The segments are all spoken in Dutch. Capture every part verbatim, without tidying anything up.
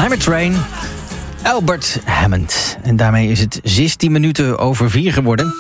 I'm a Train, Albert Hammond. En daarmee is het zestien minuten over vier geworden.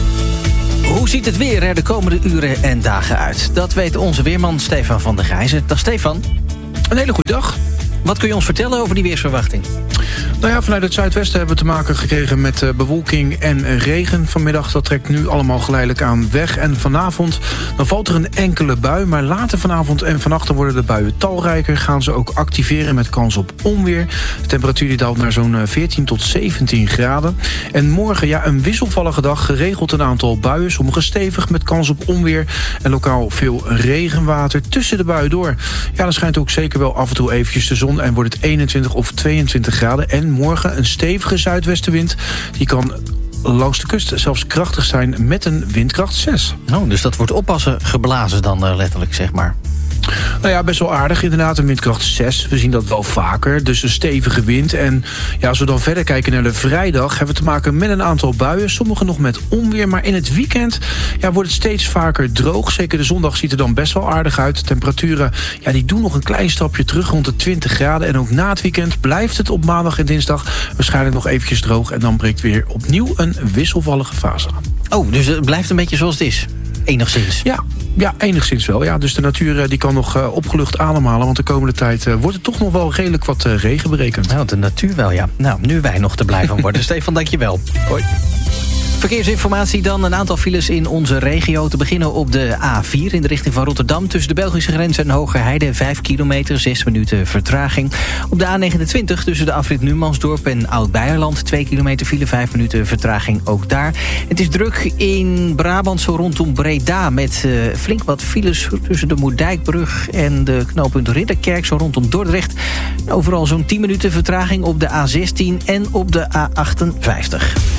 Hoe ziet het weer er de komende uren en dagen uit? Dat weet onze weerman Stefan van der Gijzen. Dag Stefan. Een hele goede dag. Wat kun je ons vertellen over die weersverwachting? Nou ja, vanuit het zuidwesten hebben we te maken gekregen met uh, bewolking en regen. Vanmiddag, dat trekt nu allemaal geleidelijk aan weg. En vanavond, dan valt er een enkele bui. Maar later vanavond en vannacht worden de buien talrijker. Gaan ze ook activeren met kans op onweer. De temperatuur die daalt naar zo'n veertien tot zeventien graden. En morgen, ja, een wisselvallige dag. Geregeld een aantal buien. Sommige stevig met kans op onweer. En lokaal veel regenwater tussen de buien door. Ja, dan schijnt ook zeker wel af en toe eventjes de zon. En wordt het eenentwintig of tweeëntwintig graden. En morgen een stevige zuidwestenwind. Die kan langs de kust zelfs krachtig zijn met een windkracht zes. Oh, dus dat wordt oppassen geblazen dan uh, letterlijk, zeg maar. Nou ja, best wel aardig. Inderdaad, een windkracht zes. We zien dat wel vaker. Dus een stevige wind. En ja, als we dan verder kijken naar de vrijdag, hebben we te maken met een aantal buien. Sommige nog met onweer. Maar in het weekend ja, wordt het steeds vaker droog. Zeker de zondag ziet er dan best wel aardig uit. Temperaturen ja, die doen nog een klein stapje terug rond de twintig graden. En ook na het weekend blijft het op maandag en dinsdag waarschijnlijk nog eventjes droog. En dan breekt weer opnieuw een wisselvallige fase aan. Oh, dus het blijft een beetje zoals het is? Enigszins? Ja. Ja, enigszins wel. Ja. Dus de natuur die kan nog uh, opgelucht ademhalen. Want de komende tijd uh, wordt het toch nog wel redelijk wat uh, regen berekend. Nou, de natuur wel, ja. Nou, nu wij nog te blij van worden. Stefan, dank je wel. Hoi. Verkeersinformatie dan. Een aantal files in onze regio. Te beginnen op de A vier in de richting van Rotterdam. Tussen de Belgische grens en Hogerheide. Vijf kilometer, zes minuten vertraging. Op de A negenentwintig tussen de afrit Numansdorp en Oud-Beierland. Twee kilometer file, vijf minuten vertraging ook daar. Het is druk in Brabant zo rondom Breda. Met uh, flink wat files tussen de Moerdijkbrug en de knooppunt Ridderkerk. Zo rondom Dordrecht. Overal zo'n tien minuten vertraging op de A zestien en op de A achtenvijftig.